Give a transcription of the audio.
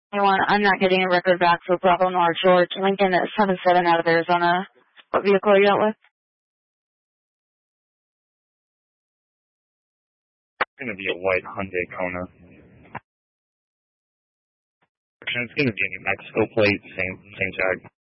I'm not getting a record back for Bravo Noir George. Lincoln at 77 out of Arizona. What vehicle are you out with? It's going to be a white Hyundai Kona. It's going to be a New Mexico plate, same tag.